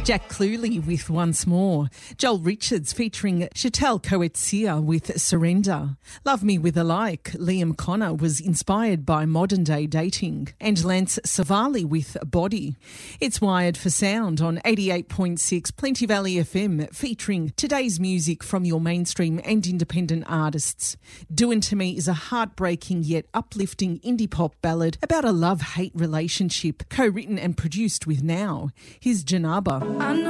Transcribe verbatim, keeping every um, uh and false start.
Jack Cluley with Once More. Joel Richards featuring Chantal Coetzee with Surrender. Love Me With a Like. Liam Connor was inspired by modern day dating. And Lance Savali with Body. It's Wired for Sound on eighty-eight point six Plenty Valley F M, featuring today's music from your mainstream and independent artists. Doin' To Me is a heartbreaking yet uplifting indie pop ballad about a love-hate relationship, co-written and produced with Now. Here's Janaba.